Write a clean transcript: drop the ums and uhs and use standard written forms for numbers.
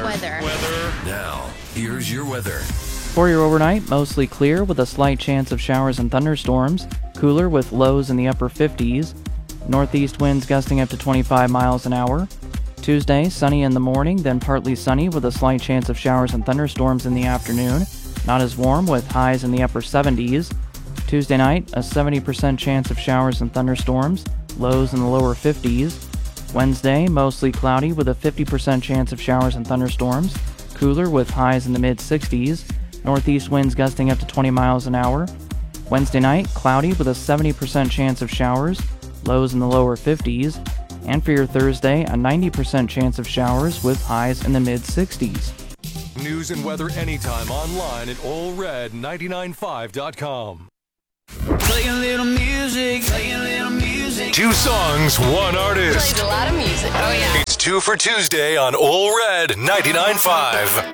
Weather. Now, here's your weather. For your overnight, mostly clear with a slight chance of showers and thunderstorms. Cooler with lows in the upper 50s. Northeast winds gusting up to 25 miles an hour. Tuesday, sunny in the morning, then partly sunny with a slight chance of showers and thunderstorms in the afternoon. Not as warm with highs in the upper 70s. Tuesday night, a 70% chance of showers and thunderstorms. Lows in the lower 50s. Wednesday, mostly cloudy with a 50% chance of showers and thunderstorms. Cooler with highs in the mid-60s. Northeast winds gusting up to 20 miles an hour. Wednesday night, cloudy with a 70% chance of showers. Lows in the lower 50s. And for your Thursday, a 90% chance of showers with highs in the mid-60s. News and weather anytime online at allred995.com. Play a little music, play a little music. 2 songs, 1 artist. Played a lot of music. Oh, yeah. It's 2 for Tuesday on All Red 99.5.